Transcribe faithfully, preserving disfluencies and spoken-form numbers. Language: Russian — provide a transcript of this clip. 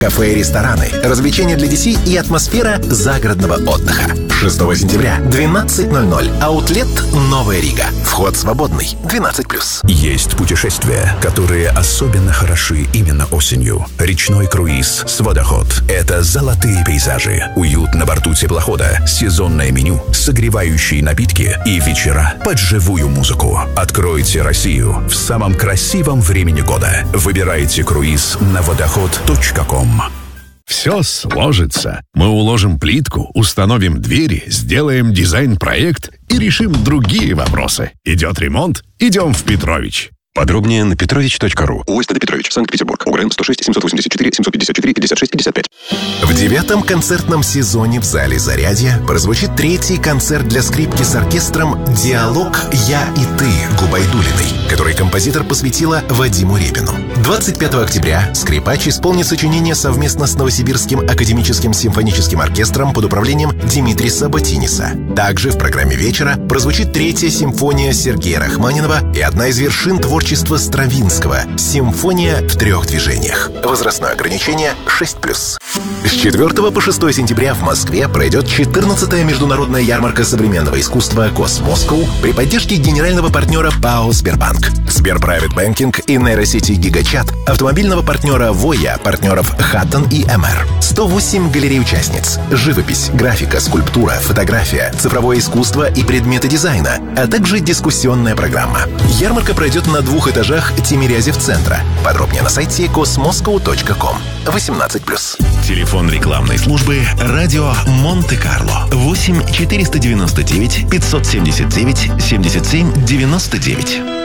Кафе и рестораны, развлечения для детей и атмосфера загородного отдыха. шестого сентября, двенадцать ноль ноль. Аутлет «Новая Рига». Вход свободный. двенадцать плюс. Есть путешествия, которые особенно хороши именно осенью. Речной круиз «Сводоход» — это золотые пейзажи, уют на борту теплохода, сезонное меню, согревающие напитки и вечера под живую музыку. Откройте Россию в самом красивом времени года. Выбирайте круиз на водоход точка ком. Все сложится. Мы уложим плитку, установим двери, сделаем дизайн-проект и решим другие вопросы. Идет ремонт? Идем в Петрович. Подробнее на петрович точка ру. ОСТ Петрович, Санкт-Петербург. УГРН сто шесть семьсот восемьдесят четыре семьсот пятьдесят четыре пятьдесят шесть пятьдесят пять. В девятом концертном сезоне в зале «Зарядье» прозвучит третий концерт для скрипки с оркестром «Диалог «Я и ты» Губайдулиной, который композитор посвятила Вадиму Репину. двадцать пятого октября скрипач исполнит сочинение совместно с Новосибирским академическим симфоническим оркестром под управлением Димитриса Ботиниса. Также в программе вечера прозвучит третья симфония Сергея Рахманинова и одна из вершин творчества Стравинского «Симфония в трех движениях». Возрастное ограничение шесть плюс. С четвёртого по шестое сентября в Москве пройдет четырнадцатая международная ярмарка современного искусства «Космоскоу» при поддержке генерального партнера ПАО «Сбербанк», Сбер Private Banking и нейросети «Гигачат», автомобильного партнера «Воя», партнеров «Хаттон» и «эм эр». сто восемь галерей-участниц, живопись, графика, скульптура, фотография, цифровое искусство и предметы дизайна, а также дискуссионная программа. Ярмарка пройдет на двух этажах Тимирязев-центра. Подробнее на сайте космоскоу точка ком. восемнадцать плюс. Телефон рекламной службы «Радио Монте-Карло» восемь четыреста девяносто девять пятьсот семьдесят девять семьдесят семь девяносто девять.